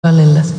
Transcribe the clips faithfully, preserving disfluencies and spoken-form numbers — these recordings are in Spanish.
al enlace.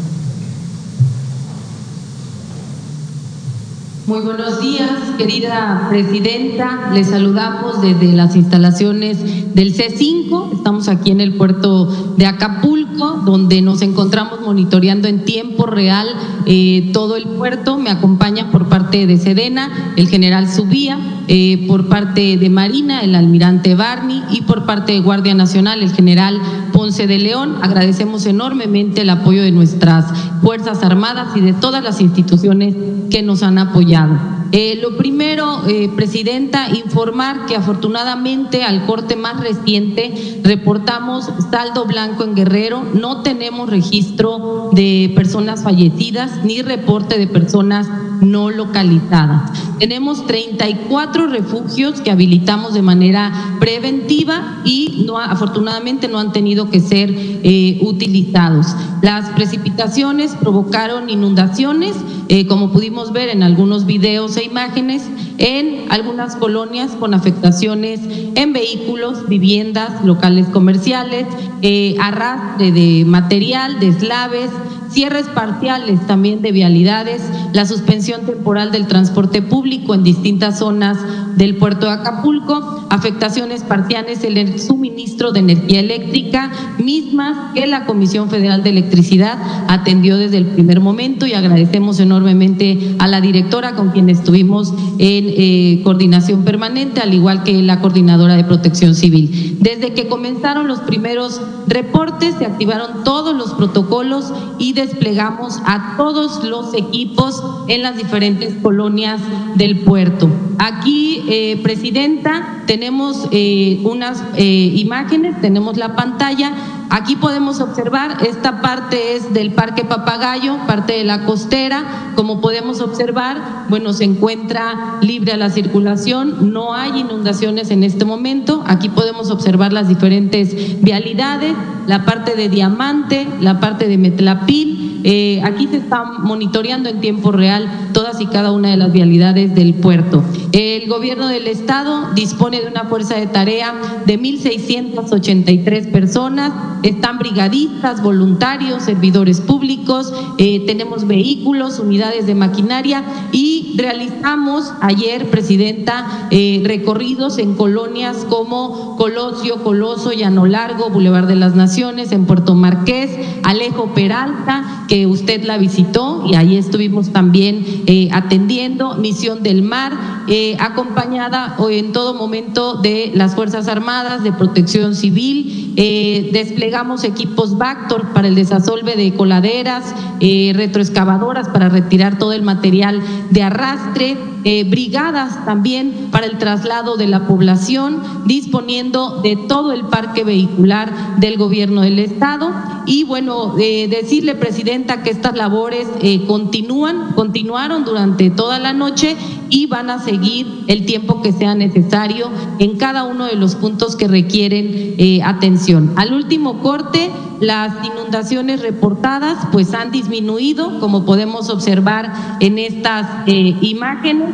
Muy buenos días, querida presidenta. Les saludamos desde las instalaciones del C cinco. Estamos aquí en el puerto de Acapulco, donde nos encontramos monitoreando en tiempo real eh, todo el puerto. Me acompaña por parte de Sedena el general Subía, eh, por parte de Marina el almirante Barney y por parte de Guardia Nacional el general Ponce de León. Agradecemos enormemente el apoyo de nuestras Fuerzas Armadas y de todas las instituciones que nos han apoyado. Eh, lo primero, eh, Presidenta, informar que afortunadamente al corte más reciente reportamos saldo blanco en Guerrero. No tenemos registro de personas fallecidas ni reporte de personas no localizadas. Tenemos treinta y cuatro refugios que habilitamos de manera preventiva y no, afortunadamente no han tenido que ser eh, utilizados. Las precipitaciones provocaron inundaciones, eh, como pudimos ver en algunos videos e imágenes, en algunas colonias con afectaciones en vehículos, viviendas, locales comerciales, eh, arrastre de material, deslaves, cierres parciales también de vialidades, la suspensión temporal del transporte público en distintas zonas del puerto de Acapulco, afectaciones parciales en el suministro de energía eléctrica, mismas que la Comisión Federal de Electricidad atendió desde el primer momento, y agradecemos enormemente a la directora con quien estuvimos en eh, coordinación permanente, al igual que la coordinadora de Protección Civil. Desde que comenzaron los primeros reportes, se activaron todos los protocolos y desplegamos a todos los equipos en las diferentes colonias del puerto. Aquí, eh, Presidenta, tenemos eh, unas eh, imágenes, tenemos la pantalla. Aquí podemos observar, esta parte es del Parque Papagayo, parte de la costera. Como podemos observar, bueno, se encuentra libre a la circulación, no hay inundaciones en este momento. Aquí podemos observar las diferentes vialidades, la parte de Diamante, la parte de Metlapil. Eh, aquí se está monitoreando en tiempo real todas y cada una de las vialidades del puerto. El gobierno del estado dispone de una fuerza de tarea de mil seiscientas ochenta y tres personas, están brigadistas, voluntarios, servidores públicos, eh, tenemos vehículos, unidades de maquinaria, y realizamos ayer, Presidenta, eh, recorridos en colonias como Colosio, Coloso, Llano Largo, Boulevard de las Naciones, en Puerto Marqués, Alejo Peralta, que usted la visitó y ahí estuvimos también eh, atendiendo, Misión del Mar, eh, acompañada en todo momento de las Fuerzas Armadas, de Protección Civil. Eh, desplegamos equipos Vactor para el desasolve de coladeras, eh, retroexcavadoras para retirar todo el material de arrastre, eh, brigadas también para el traslado de la población, disponiendo de todo el parque vehicular del gobierno del estado. Y bueno, eh, decirle, Presidenta, que estas labores eh, continúan, continuaron durante toda la noche y van a seguir el tiempo que sea necesario en cada uno de los puntos que requieren eh, atención. Al último corte, las inundaciones reportadas pues han disminuido, como podemos observar en estas eh, imágenes.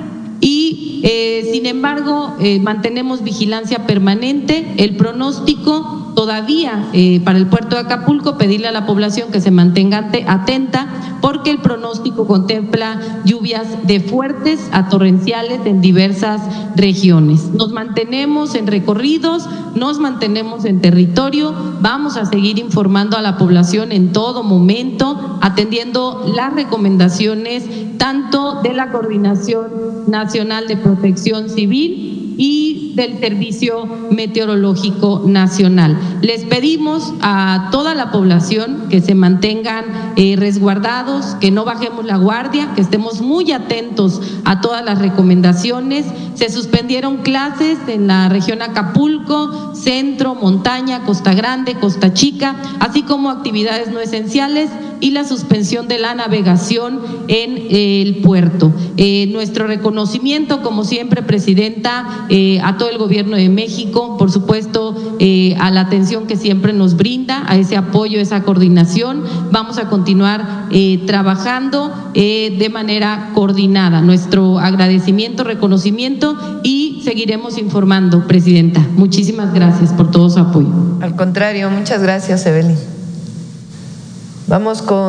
Y eh, sin embargo eh, mantenemos vigilancia permanente. El pronóstico todavía eh, para el puerto de Acapulco, pedirle a la población que se mantenga atenta, porque el pronóstico contempla lluvias de fuertes a torrenciales en diversas regiones. Nos mantenemos en recorridos, nos mantenemos en territorio, vamos a seguir informando a la población en todo momento, atendiendo las recomendaciones tanto de la Coordinación Nacional de Protección Civil y del Servicio Meteorológico Nacional. Les pedimos a toda la población que se mantengan eh, resguardados, que no bajemos la guardia, que estemos muy atentos a todas las recomendaciones. Se suspendieron clases en la región Acapulco, Centro, Montaña, Costa Grande, Costa Chica, así como actividades no esenciales y la suspensión de la navegación en eh, el puerto. Eh, nuestro reconocimiento, como siempre, Presidenta, eh, a todo el gobierno de México, por supuesto, eh, a la atención que siempre nos brinda, a ese apoyo, esa coordinación. Vamos a continuar eh, trabajando eh, de manera coordinada. Nuestro agradecimiento, reconocimiento, y seguiremos informando, Presidenta. Muchísimas gracias por todo su apoyo. Al contrario, muchas gracias, Evelyn. Vamos con